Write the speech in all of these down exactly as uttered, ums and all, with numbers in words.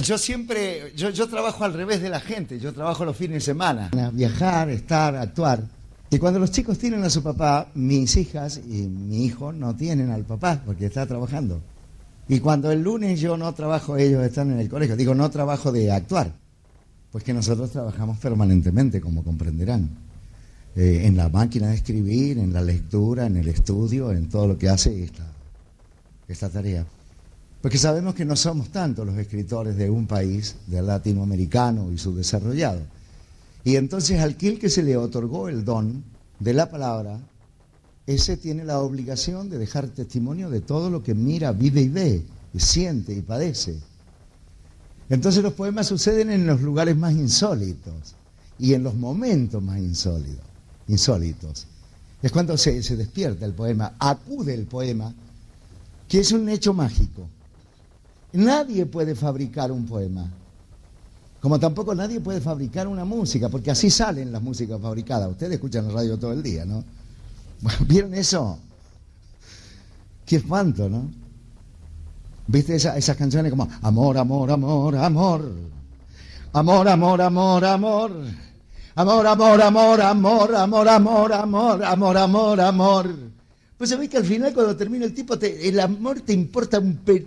yo siempre, yo, yo trabajo al revés de la gente, yo trabajo los fines de semana. Viajar, estar, actuar. Y cuando los chicos tienen a su papá, mis hijas y mi hijo no tienen al papá porque está trabajando. Y cuando el lunes yo no trabajo, ellos están en el colegio. Digo, no trabajo de actuar, pues que nosotros trabajamos permanentemente, como comprenderán. Eh, en la máquina de escribir, en la lectura, en el estudio, en todo lo que hace esta, esta tarea. Porque sabemos que no somos tantos los escritores de un país, del latinoamericano y subdesarrollado. Y entonces al que se le otorgó el don de la palabra, ese tiene la obligación de dejar testimonio de todo lo que mira, vive y ve, y siente y padece. Entonces los poemas suceden en los lugares más insólitos y en los momentos más insólitos. insólitos. Es cuando se, se despierta el poema, acude el poema, que es un hecho mágico. Nadie puede fabricar un poema, como tampoco nadie puede fabricar una música, porque así salen las músicas fabricadas. Ustedes escuchan la radio todo el día, ¿no? ¿Vieron eso? Qué espanto, ¿no? ¿Viste esa, esas canciones como amor, amor, amor, amor, amor, amor, amor, amor, amor, amor, amor, amor, amor, amor, amor, amor, amor, amor? Pues sabéis que al final cuando termina el tipo, te, el amor te importa un pe...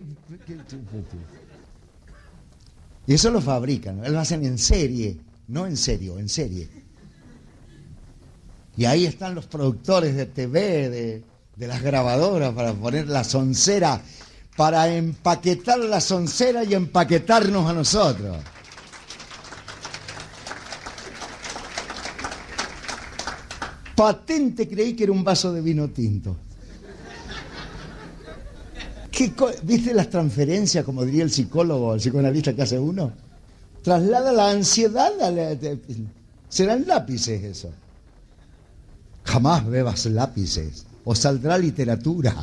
Y eso lo fabrican, ¿no? Lo hacen en serie, no en serio, en serie. Y ahí están los productores de T V, de, de las grabadoras, para poner la soncera, para empaquetar la soncera y empaquetarnos a nosotros. Patente creí que era un vaso de vino tinto. ¿Qué co- ¿Viste las transferencias, como diría el psicólogo, el psicoanalista que hace uno? Traslada la ansiedad a la... Serán lápices eso. Jamás bebas lápices, o saldrá literatura.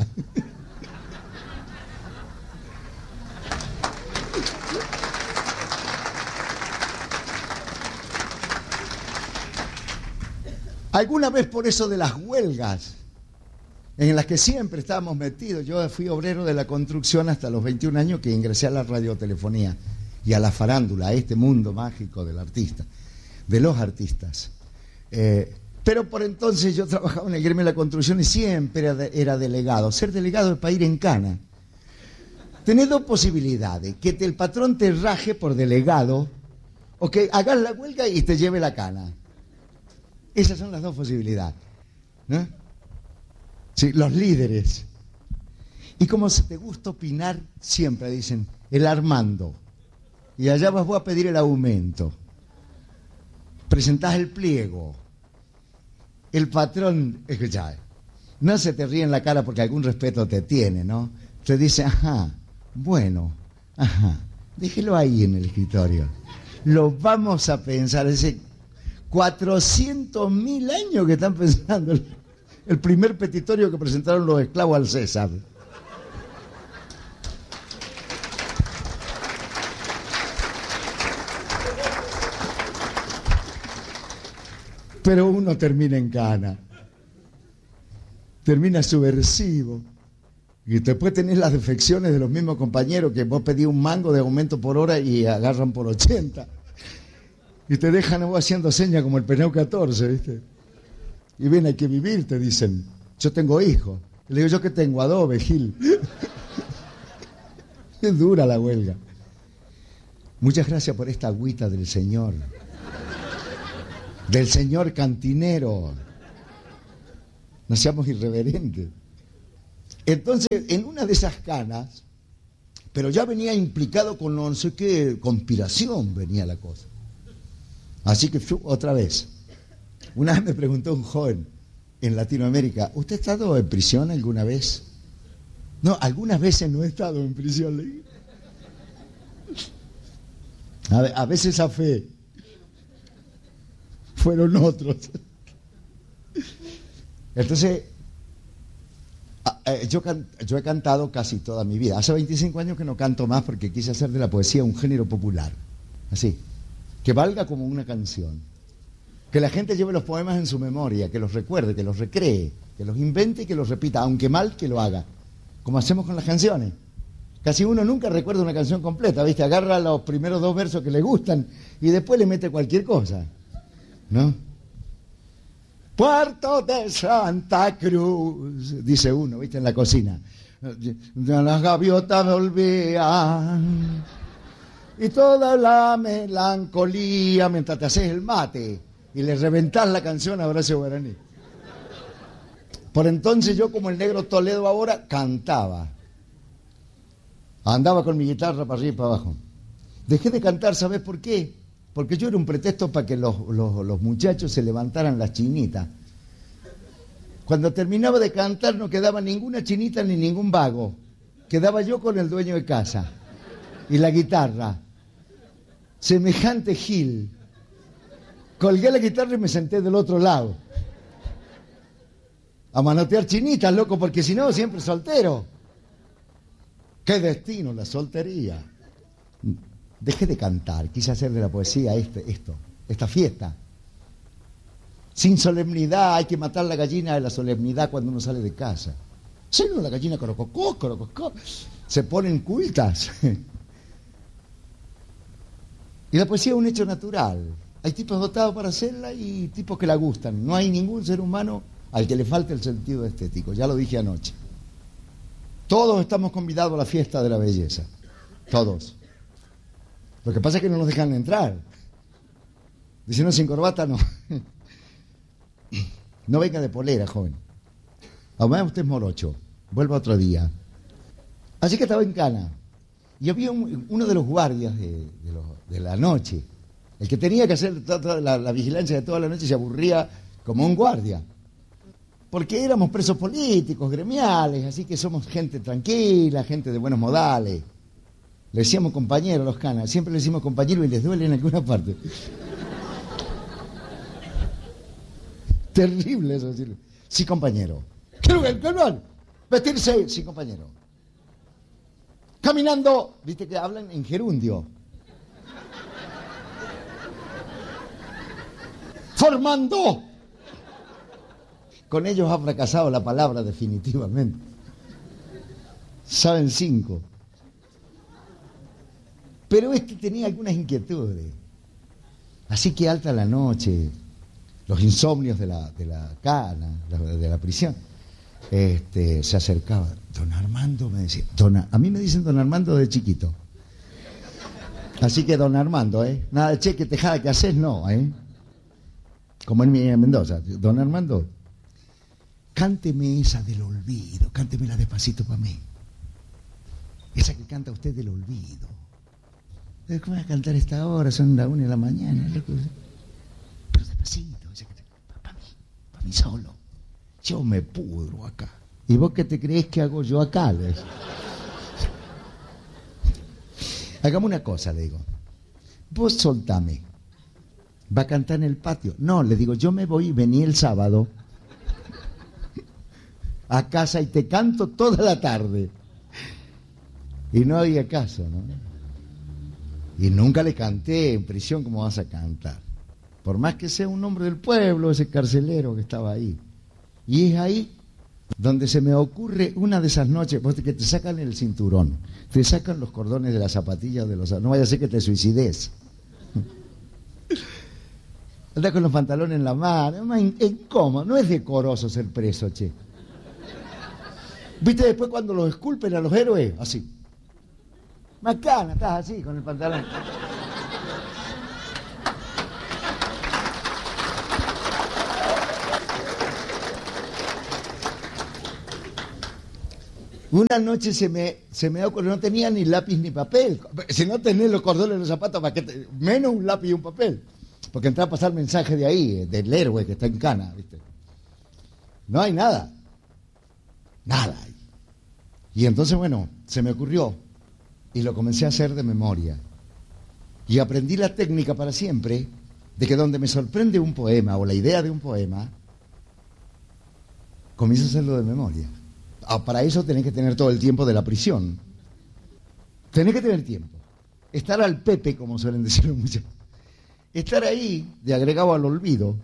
Alguna vez por eso de las huelgas, en las que siempre estábamos metidos. Yo fui obrero de la construcción hasta los veintiún años que ingresé a la radiotelefonía y a la farándula, a este mundo mágico del artista, de los artistas. Eh, pero por entonces yo trabajaba en el gremio de la construcción y siempre era, de, era delegado. Ser delegado es para ir en cana. Tenés dos posibilidades: que te, el patrón te raje por delegado, o que hagas la huelga y te lleve la cana. Esas son las dos posibilidades, ¿no? Sí, los líderes. Y como se te gusta opinar, siempre dicen, el Armando. Y allá vas vos a pedir el aumento. Presentás el pliego. El patrón, escuchá, no se te ríe en la cara porque algún respeto te tiene, ¿no? Te dice, ajá, bueno, ajá, déjelo ahí en el escritorio. Lo vamos a pensar. Hace cuatrocientos mil años que están pensando el primer petitorio que presentaron los esclavos al César. Pero uno termina en cana. Termina subversivo. Y después tenés las defecciones de los mismos compañeros que vos pedís un mango de aumento por hora y agarran por ochenta. Y te dejan vos haciendo señas como el Peneo catorce, ¿viste? Y ven, hay que vivir, te dicen. Yo tengo hijos. Le digo, ¿yo qué tengo? Adobe, Gil. Es dura la huelga. Muchas gracias por esta agüita del señor. Del señor cantinero. No seamos irreverentes. Entonces, en una de esas canas, pero ya venía implicado con no sé qué conspiración, venía la cosa. Así que otra vez. Una vez me preguntó un joven en Latinoamérica, ¿usted ha estado en prisión alguna vez? No, algunas veces no he estado en prisión. A, a veces a fe. Fueron otros. Entonces, yo, yo he cantado casi toda mi vida. Hace veinticinco años que no canto más porque quise hacer de la poesía un género popular. Así, que valga como una canción. Que la gente lleve los poemas en su memoria, que los recuerde, que los recree, que los invente y que los repita, aunque mal que lo haga. Como hacemos con las canciones. Casi uno nunca recuerda una canción completa, ¿viste? Agarra los primeros dos versos que le gustan y después le mete cualquier cosa, ¿no? Puerto de Santa Cruz, dice uno, ¿viste? En la cocina. Las gaviotas volvían y toda la melancolía mientras te haces el mate y le reventás la canción a Horacio Guaraní. Por entonces yo, como el negro Toledo ahora, cantaba. Andaba con mi guitarra para arriba y para abajo. Dejé de cantar, ¿sabes por qué? Porque yo era un pretexto para que los, los, los muchachos se levantaran las chinitas. Cuando terminaba de cantar no quedaba ninguna chinita ni ningún vago. Quedaba yo con el dueño de casa y la guitarra. Semejante gil. Colgué la guitarra y me senté del otro lado. A manotear chinitas, loco, porque si no, siempre soltero. ¡Qué destino la soltería! Dejé de cantar, quise hacer de la poesía este, esto, esta fiesta. Sin solemnidad, hay que matar la gallina de la solemnidad cuando uno sale de casa. Si no, la gallina corococó, corococó, se ponen cultas. Y la poesía es un hecho natural. Hay tipos dotados para hacerla y tipos que la gustan. No hay ningún ser humano al que le falte el sentido estético, ya lo dije anoche. Todos estamos convidados a la fiesta de la belleza. Todos. Lo que pasa es que no nos dejan entrar. Dicen, no, sin corbata no. No venga de polera, joven. Además usted es morocho. Vuelva otro día. Así que estaba en Cana. Y había un, uno de los guardias de, de, los, de la noche. El que tenía que hacer toda la, la vigilancia de toda la noche se aburría como un guardia. Porque éramos presos políticos, gremiales, así que somos gente tranquila, gente de buenos modales. Le decíamos compañeros a los canas, siempre le decimos compañeros y les duele en alguna parte. Terrible eso decirlo. Sí, compañero. ¿Qué lugar? ¿Qué lugar? Vestirse, sí, compañero. Caminando, viste que hablan en gerundio. Formando. Con ellos ha fracasado la palabra definitivamente. Saben cinco. Pero este tenía algunas inquietudes. Así que alta la noche, los insomnios de la, de la cana, de la prisión, este, se acercaba. Don Armando me decía, don, a mí me dicen don Armando de chiquito. Así que don Armando, ¿eh? Nada de cheque, tejada que haces, no, ¿eh? Como en, en Mendoza. Don Armando, cánteme esa del olvido, cántemela despacito para mí. Esa que canta usted del olvido. ¿Cómo voy a cantar esta hora? Son las una de la mañana. Loco. Pero despacito, para mí, para mí solo. Yo me pudro acá. ¿Y vos qué te crees que hago yo acá? Le digo. Hagamos una cosa, le digo. Vos soltame. ¿Va a cantar en el patio? No, le digo, yo me voy y vení el sábado a casa y te canto toda la tarde. Y no había caso, ¿no? Y nunca le canté en prisión como vas a cantar. Por más que sea un hombre del pueblo, ese carcelero que estaba ahí. Y es ahí donde se me ocurre una de esas noches, que te sacan el cinturón, te sacan los cordones de las zapatillas de los... No vaya a ser que te suicides. Anda con los pantalones en la mano, es más incómodo, no es decoroso ser preso, che. ¿Viste después cuando los esculpen a los héroes? Así. Macana, estás así con el pantalón. Una noche se me, se me ocurrió, no tenía ni lápiz ni papel. Si no tenés los cordones de los zapatos, ¿para qué te, menos un lápiz y un papel? Porque entra a pasar mensaje de ahí, del héroe que está en Cana, ¿viste? No hay nada. Nada hay. Y entonces, bueno, se me ocurrió y lo comencé a hacer de memoria. Y aprendí la técnica para siempre de que donde me sorprende un poema o la idea de un poema, comienzo a hacerlo de memoria. Ah, para eso tenés que tener todo el tiempo de la prisión. Tenés que tener tiempo. Estar al pepe, como suelen decir muchos. Estar ahí, de agregado al olvido.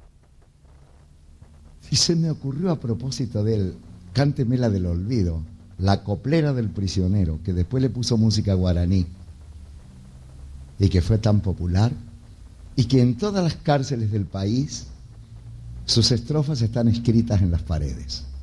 Y se me ocurrió a propósito de él, cántemela del olvido. La coplera del prisionero, que después le puso música guaraní y que fue tan popular, y que en todas las cárceles del país sus estrofas están escritas en las paredes.